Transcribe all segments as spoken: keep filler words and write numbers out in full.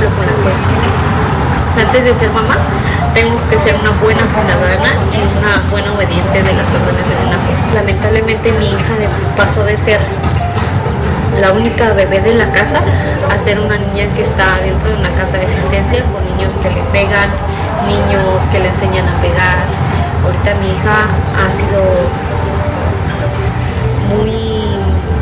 cumple con la cuesta. O sea, antes de ser mamá, tengo que ser una buena ciudadana y una buena obediente de las órdenes de una juez. Lamentablemente mi hija de, pasó de ser la única bebé de la casa a ser una niña que está dentro de una casa de asistencia con niños que le pegan, niños que le enseñan a pegar. Ahorita mi hija ha sido muy,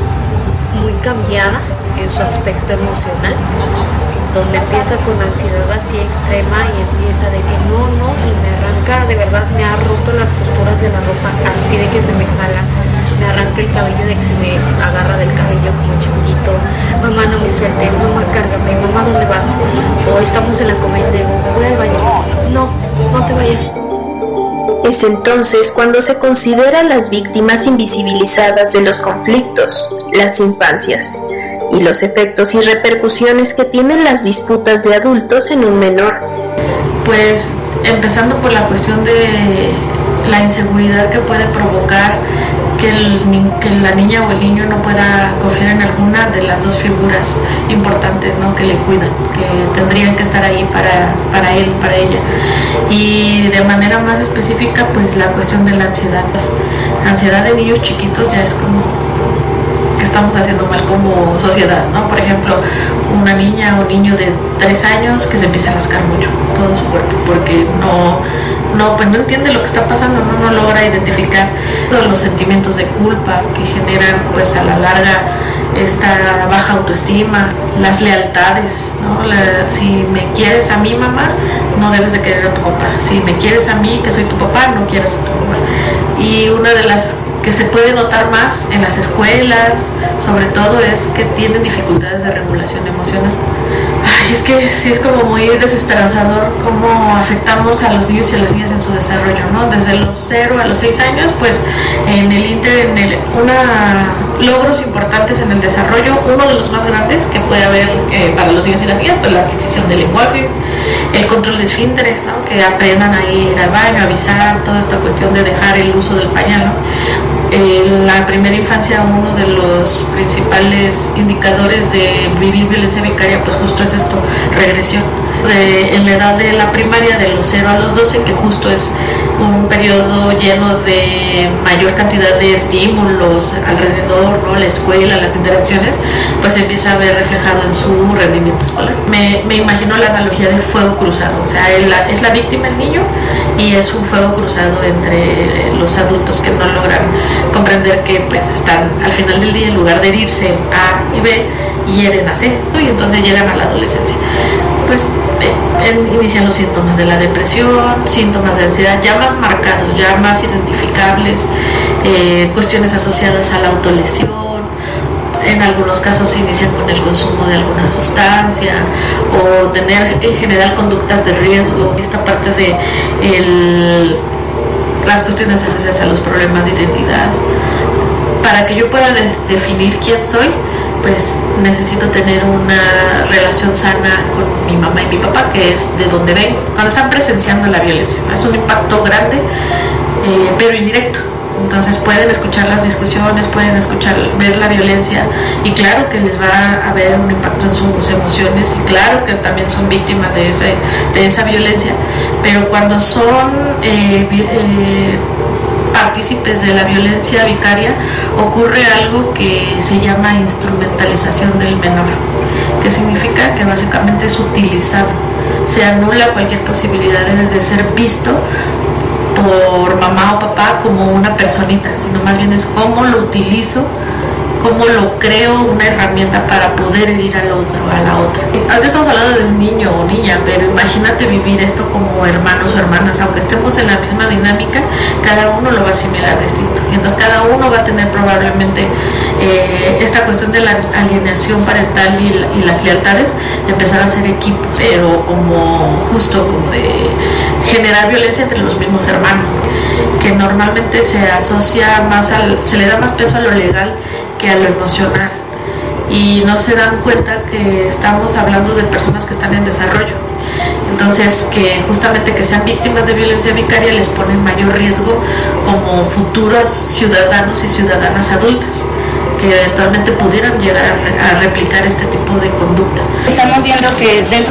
muy cambiada en su aspecto emocional, donde empieza con ansiedad así extrema y empieza de que no, no, y me arranca, de verdad me ha roto las costuras de la ropa, así de que se me jala, me arranca el cabello, de que se me agarra del cabello como chiquito, mamá no me sueltes, mamá cárgame, mamá ¿dónde vas? O estamos en la comida y le digo, voy al baño, no, no te vayas. Es entonces cuando se consideran las víctimas invisibilizadas de los conflictos, las infancias, y los efectos y repercusiones que tienen las disputas de adultos en un menor. Pues empezando por la cuestión de la inseguridad que puede provocar que, el, que la niña o el niño no pueda confiar en alguna de las dos figuras importantes, ¿no?, que le cuidan, que tendrían que estar ahí para, para él, para ella. Y de manera más específica, pues la cuestión de la ansiedad. La ansiedad de niños chiquitos ya es como que estamos haciendo mal como sociedad, ¿no? Por ejemplo, una niña o niño de tres años que se empieza a rascar mucho todo su cuerpo porque no, no, pues no entiende lo que está pasando, no, no logra identificar todos los sentimientos de culpa que generan, pues a la larga, esta baja autoestima, las lealtades, ¿no? La, si me quieres a mí, mamá, no debes de querer a tu papá. Si me quieres a mí, que soy tu papá, no quieres a tu mamá. Y una de las que se puede notar más en las escuelas, sobre todo, es que tienen dificultades de regulación emocional. Ay, es que sí es como muy desesperanzador cómo afectamos a los niños y a las niñas en su desarrollo, ¿no? Desde los cero a los seis años, pues en el inter, en el, una logros importantes en el desarrollo, uno de los más grandes que puede haber eh, para los niños y las niñas, pues la adquisición del lenguaje, el control de esfínteres, ¿no?, que aprendan a ir al baño, a avisar, toda esta cuestión de dejar el uso del pañal, ¿no? En la primera infancia, uno de los principales indicadores de vivir violencia vicaria, pues justo es esto, regresión. De, en la edad de la primaria, de los cero a los doce, que justo es un periodo lleno de mayor cantidad de estímulos alrededor, ¿no?, la escuela, las interacciones, pues empieza a ver reflejado en su rendimiento escolar. Me, me imagino la analogía de fuego cruzado, o sea, es la, es la víctima el niño y es un fuego cruzado entre los adultos que no logran comprender que pues están al final del día, en lugar de herirse A y B, hieren a C, ¿no? Y entonces llegan a la adolescencia. Pues eh, inician los síntomas de la depresión, síntomas de ansiedad ya más marcados, ya más identificables, eh, cuestiones asociadas a la autolesión. En algunos casos se inician con el consumo de alguna sustancia o tener en general conductas de riesgo. Esta parte de el, las cuestiones asociadas a los problemas de identidad. Para que yo pueda de, definir quién soy, pues necesito tener una relación sana con mi mamá y mi papá, que es de donde vengo. Cuando están presenciando la violencia, ¿no?, es un impacto grande, eh, pero indirecto. Entonces pueden escuchar las discusiones, pueden escuchar, ver la violencia, y claro que les va a haber un impacto en sus emociones, y claro que también son víctimas de esa, de esa violencia, pero cuando son eh, eh, partícipes de la violencia vicaria, ocurre algo que se llama instrumentalización del menor, que significa que básicamente es utilizado, se anula cualquier posibilidad de ser visto por mamá o papá como una personita, sino más bien es cómo lo utilizo, cómo lo creo una herramienta para poder herir al otro, a la otra. Ahora estamos hablando de un niño o niña, pero imagínate vivir esto como hermanos o hermanas, aunque estemos en la misma dinámica, cada uno lo va a asimilar distinto. Y entonces cada uno va a tener probablemente eh, esta cuestión de la alienación parental y, la, y las lealtades, empezar a ser equipo, pero como justo como de generar violencia entre los mismos hermanos, que normalmente se asocia más al, se le da más peso a lo legal que a lo emocional, y no se dan cuenta que estamos hablando de personas que están en desarrollo. Entonces, que justamente que sean víctimas de violencia vicaria les pone en mayor riesgo como futuros ciudadanos y ciudadanas adultas que eventualmente pudieran llegar a replicar este tipo de conducta. Estamos viendo que dentro